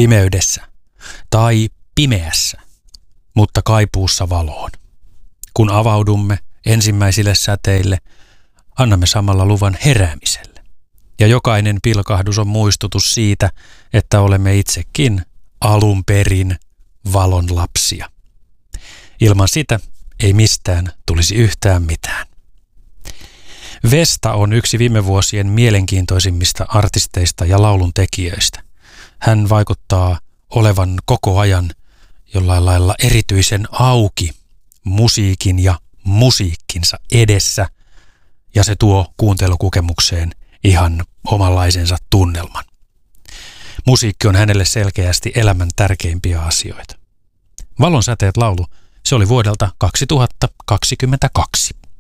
pimeydessä tai pimeässä, mutta kaipuussa valoon. Kun avaudumme ensimmäisille säteille, annamme samalla luvan heräämiselle. Ja jokainen pilkahdus on muistutus siitä, että olemme itsekin alun perin valon lapsia. Ilman sitä ei mistään tulisi yhtään mitään. Vesta on yksi viime vuosien mielenkiintoisimmista artisteista ja laulun tekijöistä. Hän vaikuttaa olevan koko ajan jollain lailla erityisen auki musiikin ja musiikkinsa edessä, ja se tuo kuuntelukokemukseen ihan omanlaisensa tunnelman. Musiikki on hänelle selkeästi elämän tärkeimpiä asioita. Valon säteet laulu, se oli vuodelta 2022.